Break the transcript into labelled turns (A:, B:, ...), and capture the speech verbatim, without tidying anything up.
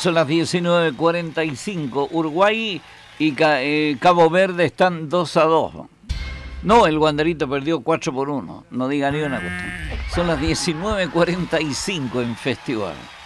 A: Son las diecinueve cuarenta y cinco. Uruguay y eh, Cabo Verde están dos a dos. No, el Wanderito perdió cuatro por uno. No diga ni una cuestión. Son las diecinueve cuarenta y cinco en Festival.